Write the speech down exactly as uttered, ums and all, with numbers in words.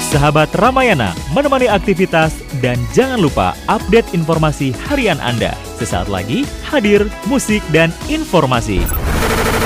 Sahabat Ramayana, menemani aktivitas dan jangan lupa update informasi harian Anda. Sesaat lagi hadir musik dan informasi.